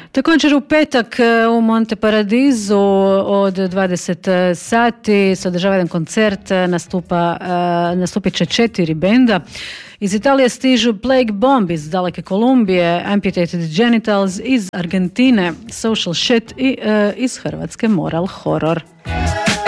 Također u petak u Monte Paradisu od 20 sati se održava jedan koncert, nastupit će 4 benda. Iz Italije stižu Plague Bomb iz daleke Kolumbije, Amputated Genitals iz Argentine, Social Shit i iz Hrvatske Moral Horror.